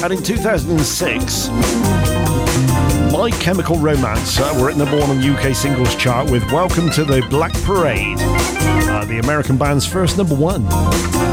And in 2006, My Chemical Romance were at number 1 on the UK singles chart with Welcome to the Black Parade, the American band's first number 1.